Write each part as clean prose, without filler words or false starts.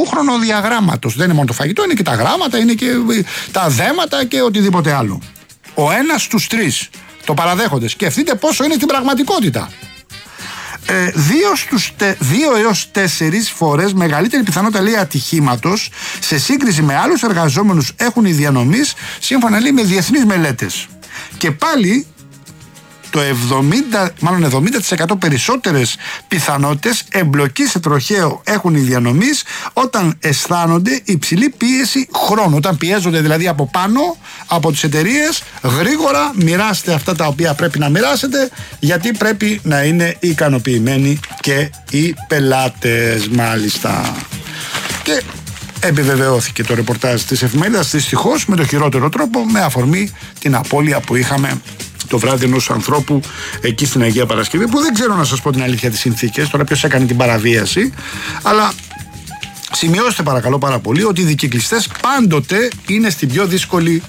τυπικού χρονοδιαγράμματος. Δεν είναι μόνο το φαγητό, είναι και τα γράμματα, είναι και τα δέματα και οτιδήποτε άλλο. Ο ένας στους τρεις το παραδέχονται. Σκεφτείτε πόσο είναι στην πραγματικότητα. 2 έως 4 φορές μεγαλύτερη πιθανότητα, λέει, ατυχήματος σε σύγκριση με άλλους εργαζόμενους έχουν οι διανομείς, σύμφωνα, λέει, με διεθνείς μελέτες. Και πάλι το 70% περισσότερες πιθανότητες εμπλοκή σε τροχαίο έχουν οι διανομείς όταν αισθάνονται υψηλή πίεση χρόνου. Όταν πιέζονται δηλαδή από πάνω από τις εταιρείες, γρήγορα μοιράστε αυτά τα οποία πρέπει να μοιράσετε, γιατί πρέπει να είναι ικανοποιημένοι και οι πελάτες, μάλιστα. Και επιβεβαιώθηκε το ρεπορτάζ της εφημερίδας, δυστυχώς με το χειρότερο τρόπο, με αφορμή την απώλεια που είχαμε το βράδυ ενός ανθρώπου εκεί στην Αγία Παρασκευή, που δεν ξέρω, να σας πω την αλήθεια, τις συνθήκες, τώρα ποιος έκανε την παραβίαση, αλλά σημειώστε παρακαλώ πάρα πολύ ότι οι δικυκλιστές πάντοτε είναι στην πιο δύσκολη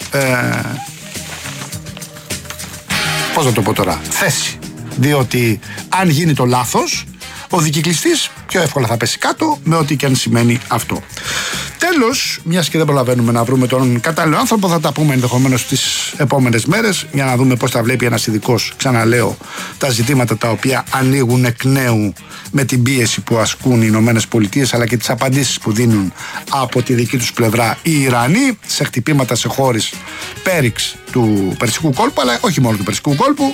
πώς να το πω τώρα, θέση, διότι αν γίνει το λάθος, ο δικυκλιστής πιο εύκολα θα πέσει κάτω, με ό,τι και αν σημαίνει αυτό. Τέλος, μιας και δεν προλαβαίνουμε να βρούμε τον κατάλληλο άνθρωπο, θα τα πούμε ενδεχομένως τις επόμενες μέρες, για να δούμε πώς θα βλέπει ένας ειδικός, ξαναλέω, τα ζητήματα τα οποία ανοίγουν εκ νέου με την πίεση που ασκούν οι Ηνωμένες Πολιτείες, αλλά και τις απαντήσεις που δίνουν από τη δική τους πλευρά οι Ιρανοί σε χτυπήματα σε χώρες πέριξ του Περσικού κόλπου, αλλά όχι μόνο του Περσικού κόλπου.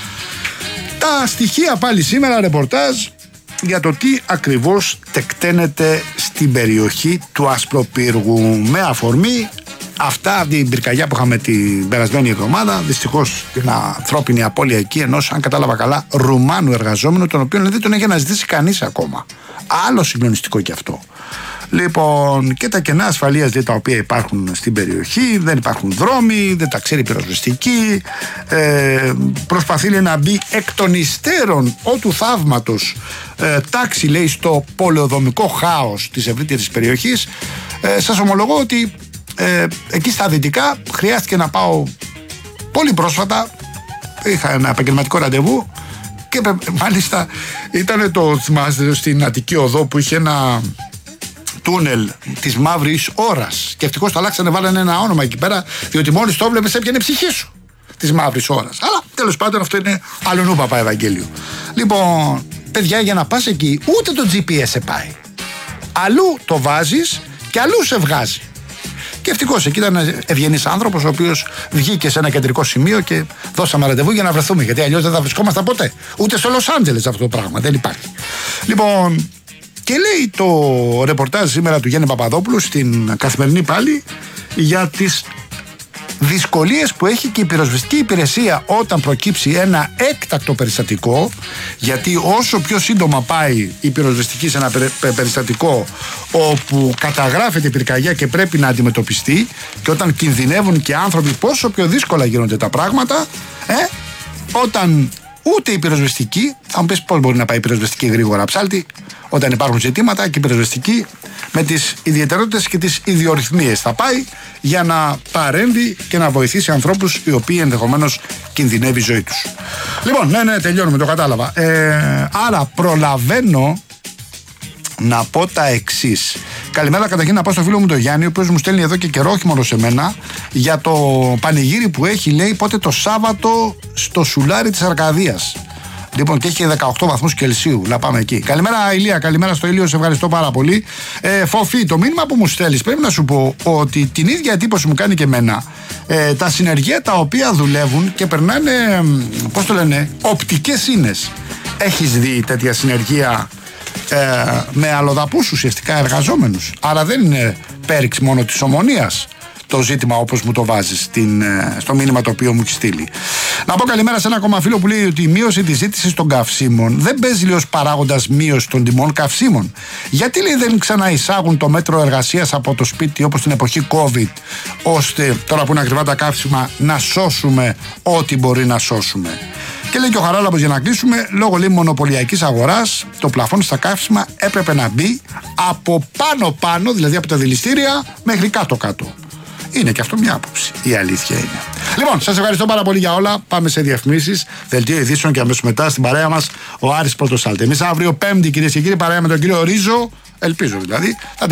Τα στοιχεία πάλι σήμερα, ρεπορτάζ για το τι ακριβώς τεκταίνεται στην περιοχή του Ασπροπύργου, με αφορμή αυτά την πυρκαγιά που είχαμε την περασμένη εβδομάδα. Δυστυχώς την ανθρώπινη απώλεια εκεί ενός, αν κατάλαβα καλά, Ρουμάνου εργαζόμενου, τον οποίο δεν τον έχει αναζητήσει κανείς ακόμα. Άλλο συγκλονιστικό κι αυτό. Λοιπόν, και τα κενά ασφαλείας τα οποία υπάρχουν στην περιοχή, δεν υπάρχουν δρόμοι, δεν τα ξέρει η πυροσβεστική, προσπαθεί, λέει, να μπει εκ των υστέρων ότου θαύματος τάξη, λέει, στο πολεοδομικό χάος της ευρύτερης περιοχής. Σας ομολογώ ότι εκεί στα δυτικά χρειάστηκε να πάω πολύ πρόσφατα, είχα ένα επαγγελματικό ραντεβού και μάλιστα ήταν το, θυμάστε, στην Αττική Οδό που είχε ένα τούνελ της μαύρης ώρας, και ευτυχώς το αλλάξανε, βάλανε ένα όνομα εκεί πέρα, διότι μόλις το βλέπεις έπιανε ψυχή σου, της μαύρης ώρας. Αλλά τέλος πάντων αυτό είναι αλλονού παπά Ευαγγέλιο. Λοιπόν, παιδιά, για να πας εκεί ούτε το GPS σε πάει. Αλλού το βάζεις και αλλού σε βγάζει. Και ευτυχώς εκεί ήταν ένας ευγενής άνθρωπος, ο οποίος βγήκε σε ένα κεντρικό σημείο και δώσαμε ραντεβού για να βρεθούμε, γιατί αλλιώς δεν θα βρισκόμασταν ποτέ. Ούτε στο Λος Άντζελες αυτό το πράγμα, δεν υπάρχει. Λοιπόν, και λέει το ρεπορτάζ σήμερα του Γιάννη Παπαδόπουλου στην Καθημερινή πάλι για τις δυσκολίες που έχει και η πυροσβεστική υπηρεσία όταν προκύψει ένα έκτακτο περιστατικό, γιατί όσο πιο σύντομα πάει η πυροσβεστική σε ένα περιστατικό όπου καταγράφεται η πυρκαγιά και πρέπει να αντιμετωπιστεί, και όταν κινδυνεύουν και άνθρωποι, πόσο πιο δύσκολα γίνονται τα πράγματα, όταν ούτε η πυροσβεστική, θα μου πεις πώς μπορεί να πάει η πυροσβεστική γρήγορα, ψάλτη, όταν υπάρχουν ζητήματα, και η πυροσβεστική με τις ιδιαιτερότητες και τις ιδιορυθμίες θα πάει για να παρέμβει και να βοηθήσει ανθρώπους οι οποίοι ενδεχομένως κινδυνεύει η ζωή τους. Λοιπόν, ναι, τελειώνουμε, το κατάλαβα. Άρα προλαβαίνω να πω τα εξής. Καλημέρα καταρχήν να πάω στο φίλο μου τον Γιάννη, ο οποίος μου στέλνει εδώ και καιρό, όχι μόνο σε μένα, για το πανηγύρι που έχει, λέει, πότε το Σάββατο στο Σουλάρι της Αρκαδίας. Λοιπόν, και έχει 18 βαθμούς Κελσίου. Να πάμε εκεί. Καλημέρα, Ηλία. Καλημέρα στο Ηλίο. Σε ευχαριστώ πάρα πολύ. Φοφή, το μήνυμα που μου στέλνεις, πρέπει να σου πω ότι την ίδια εντύπωση μου κάνει και εμένα. Τα συνεργεία τα οποία δουλεύουν και περνάνε, πώς το λένε, οπτικές ίνες. Έχεις δει τέτοια συνεργεία με αλλοδαπούς ουσιαστικά εργαζόμενους? Άρα δεν είναι πέριξ μόνο της Ομονίας το ζήτημα, όπως μου το βάζεις στο μήνυμα το οποίο μου έχει στείλει. Να πω καλημέρα σε ένα ακόμα φίλο που λέει ότι η μείωση της ζήτησης των καυσίμων δεν παίζει, λέει, ως παράγοντας μείωση των τιμών καυσίμων. Γιατί, λέει, δεν ξαναεισάγουν το μέτρο εργασίας από το σπίτι όπως την εποχή COVID, ώστε τώρα που είναι ακριβά τα καύσιμα να σώσουμε ό,τι μπορεί να σώσουμε? Και λέει και ο Χαράλαμπος, για να κλείσουμε, λόγω, λέει, μονοπωλιακής αγοράς, το πλαφόν στα καύσιμα έπρεπε να μπει από πάνω-πάνω, δηλαδή από τα δηληστήρια, μέχρι κάτω-κάτω. Είναι και αυτό μια άποψη. Η αλήθεια είναι. Λοιπόν, σας ευχαριστώ πάρα πολύ για όλα. Πάμε σε διαφημίσεις, δελτίο ειδήσεων και αμέσως μετά στην παρέα μας ο Άρης Πρωτοσάλτη. Εμείς αύριο Πέμπτη, κυρίες και κύριοι, παρέα με τον κύριο Ρίζο, ελπίζω δηλαδή,